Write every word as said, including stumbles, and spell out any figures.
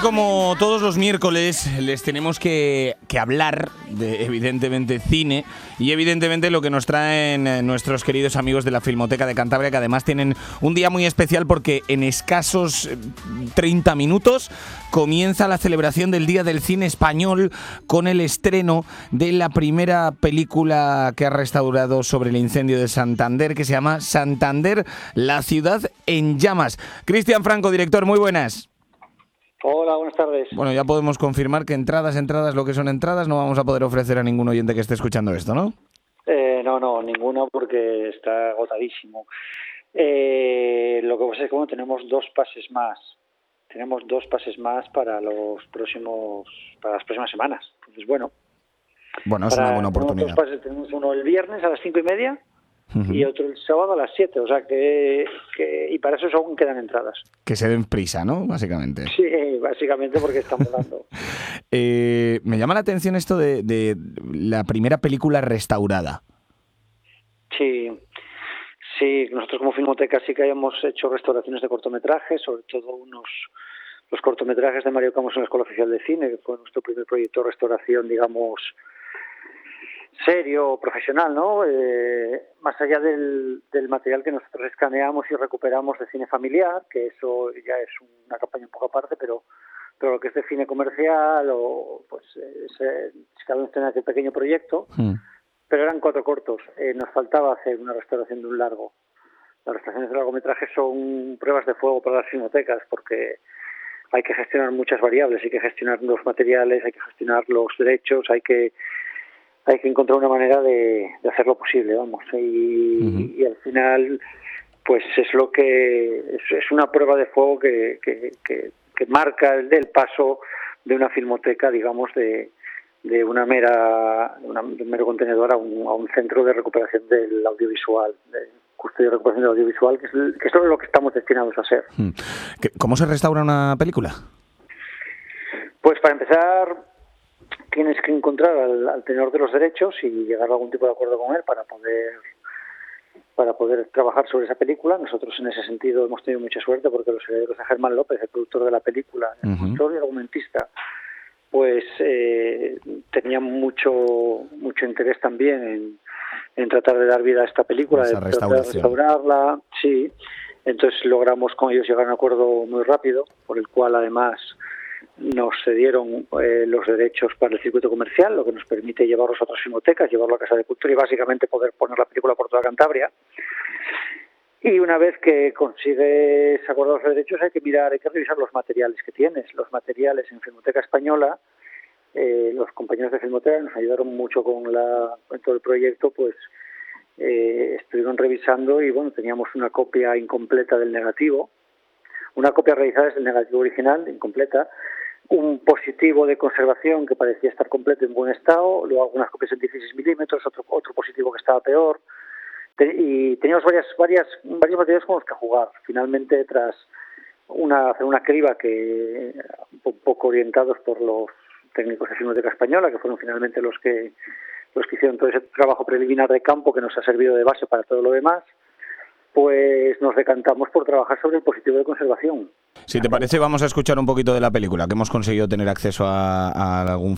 como todos los miércoles, les tenemos que, que hablar de, evidentemente, cine y, evidentemente, lo que nos traen nuestros queridos amigos de la Filmoteca de Cantabria, que además tienen un día muy especial porque en escasos treinta minutos comienza la celebración del Día del Cine Español con el estreno de la primera película que ha restaurado sobre el incendio de Santander, que se llama Santander, la ciudad en llamas. Cristian Franco, director, muy buenas. Hola, buenas tardes. Bueno, ya podemos confirmar que entradas, entradas, lo que son entradas, no vamos a poder ofrecer a ningún oyente que esté escuchando esto, ¿no? Eh, no, no, ninguna porque está agotadísimo. Eh, lo que pasa es que bueno, tenemos dos pases más. Tenemos dos pases más para los próximos, para las próximas semanas. Entonces, bueno. Bueno, es para, una buena oportunidad. Tenemos dos pases, tenemos uno el viernes a las cinco y media. Uh-huh. Y otro el sábado a las siete, o sea que, que y para eso aún quedan entradas. Que se den prisa, ¿no? Básicamente. Sí, básicamente porque están volando. eh, me llama la atención esto de, de la primera película restaurada. Sí, sí, nosotros como Filmoteca sí que hemos hecho restauraciones de cortometrajes, sobre todo unos los cortometrajes de Mario Camus en la Escuela Oficial de Cine, que fue nuestro primer proyecto de restauración, digamos, serio, profesional, ¿no? Eh, más allá del, del material que nosotros escaneamos y recuperamos de cine familiar, que eso ya es una campaña un poco aparte, pero pero lo que es de cine comercial o pues ese, cada vez tiene aquel pequeño proyecto, mm. pero eran cuatro cortos. Eh, nos faltaba hacer una restauración de un largo. Las restauraciones de largometrajes son pruebas de fuego para las filmotecas porque hay que gestionar muchas variables, hay que gestionar los materiales, hay que gestionar los derechos, hay que hay que encontrar una manera de, de hacerlo posible, vamos, y, uh-huh. y al final pues es lo que es, es una prueba de fuego que, que, que, que marca el, el paso de una filmoteca, digamos, de, de una mera una, de un mero contenedor a un, a un centro de recuperación del audiovisual, de custodia y recuperación del audiovisual, que es, que es lo que estamos destinados a hacer. ¿Cómo se restaura una película? Pues para empezar tienes que encontrar al, al tenedor de los derechos y llegar a algún tipo de acuerdo con él para poder para poder trabajar sobre esa película. Nosotros en ese sentido hemos tenido mucha suerte porque los herederos de Germán López, el productor de la película, el uh-huh. productor y argumentista, pues eh, tenían mucho mucho interés también en, en tratar de dar vida a esta película, esa de tratar de restaurarla. Sí, entonces logramos con ellos llegar a un acuerdo muy rápido, por el cual además nos cedieron eh, los derechos para el circuito comercial, lo que nos permite llevarlos a otras filmotecas, llevarlo a Casa de Cultura y básicamente poder poner la película por toda Cantabria. Y una vez que consigues acordar los derechos hay que mirar, hay que revisar los materiales que tienes. Los materiales en Filmoteca Española, eh, los compañeros de Filmoteca nos ayudaron mucho con, la, con todo el proyecto, pues eh, estuvieron revisando y bueno, teníamos una copia incompleta del negativo, una copia realizada es el negativo original, incompleta, un positivo de conservación que parecía estar completo en buen estado, luego algunas copias en dieciséis milímetros, otro, otro positivo que estaba peor, Te, y teníamos varias, varias, varios materiales con los que jugar. Finalmente, tras una, hacer una criba que un poco orientados por los técnicos de Filmoteca Española, que fueron finalmente los que, los que hicieron todo ese trabajo preliminar de campo que nos ha servido de base para todo lo demás, pues nos decantamos por trabajar sobre el positivo de conservación. Si te parece, vamos a escuchar un poquito de la película, que hemos conseguido tener acceso a, a algún